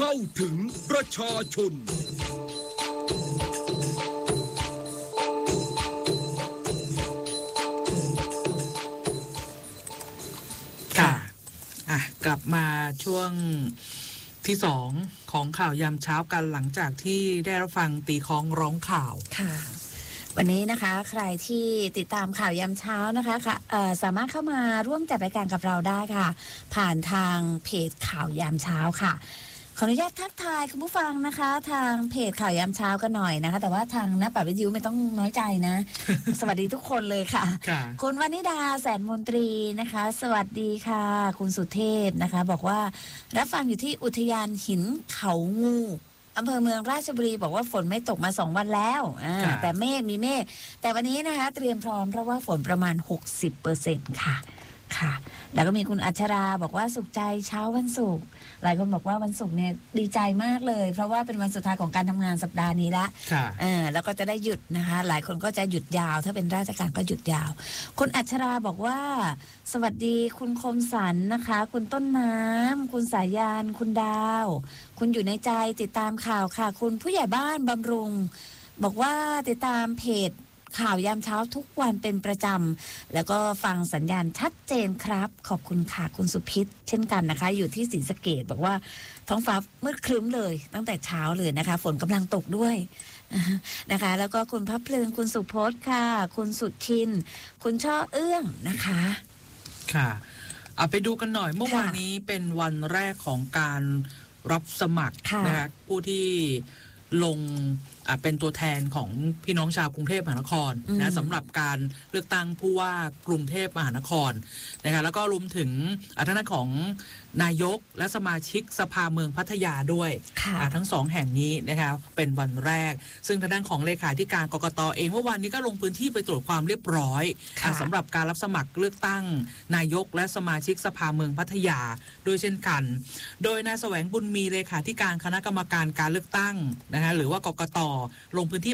เข้าถึงประชาชนค่ะกลับมาช่วงที่สองของข่าวยามเช้ากันหลังจากที่ได้รับฟังตีคล้องร้องข่าวค่ะวันนี้นะคะใครที่ติดตามข่าวยามเช้านะคะสามารถเข้ามาร่วมจัดรายการกับเราได้ค่ะผ่านทางเพจข่าวยามเช้าค่ะขออนุญาตทักทายคุณผู้ฟังนะคะทางเพจข่าวยามเช้ากันหน่อยนะคะแต่ว่าทางหน้าปัดวิทยุไม่ต้องน้อยใจนะ สวัสดีทุกคนเลยค่ะ คุณวนิดาแสนมนตรีนะคะสวัสดีค่ะคุณสุเทพนะคะบอกว่ารับฟังอยู่ที่อุทยานหินเขางูอำเภอเมืองราชบุรีบอกว่าฝนไม่ตกมา2 วันแล้วแต่มีเมฆแต่วันนี้นะคะเตรียมพร้อมเพราะว่าฝนประมาณ 60% ค่ะแล้วก็มีคุณอัชราบอกว่าสุขใจเช้าวันศุกร์หลายคนบอกว่าวันศุกร์เนี่ยดีใจมากเลยเพราะว่าเป็นวันสุดท้ายของการทำงานสัปดาห์นี้ละแล้วก็จะได้หยุดนะคะหลายคนก็จะหยุดยาวถ้าเป็นราชการก็หยุดยาวคุณอัชราบอกว่าสวัสดีคุณคมสันนะคะคุณต้นน้ำคุณสายยานคุณดาวคุณอยู่ในใจติดตามข่าวค่ะคุณผู้ใหญ่บ้านบำรุงบอกว่าติดตามเพจข่าวยามเช้าทุกวันเป็นประจำแล้วก็ฟังสัญญาณชัดเจนครับขอบคุณค่ะคุณสุพิษเช่นกันนะคะอยู่ที่ศรีสะเกษบอกว่าท้องฟ้ามืดครึ้มเลยตั้งแต่เช้าเลยนะคะฝนกำลังตกด้วยนะคะแล้วก็คุณพับเพลินคุณสุพจน์ค่ะคุณสุทินคุณช่อเอื้องนะคะค่ะไปดูกันหน่อยเมื่อวานนี้เป็นวันแรกของการรับสมัครนะคะผู้ที่ลงเป็นตัวแทนของพี่น้องชาวกรุงเทพมหานครนะสำหรับการเลือกตั้งผู้ว่ากรุงเทพมหานครนะคะแล้วก็รวมถึงทางด้านของนายกและสมาชิกสภาเมืองพัทยาด้วยทั้ง2แห่งนี้นะคะเป็นวันแรกซึ่งทางด้านของเลขาธิการกกตเองเมื่อวานนี้ก็ลงพื้นที่ไปตรวจความเรียบร้อยสำหรับการรับสมัครเลือกตั้งนายกและสมาชิกสภาเมืองพัทยาด้วยเช่นกันโดยนายแสวงบุญมีเลขาธิการคณะกรรมการการเลือกตั้งนะคะหรือว่ากกตลงพื้นที่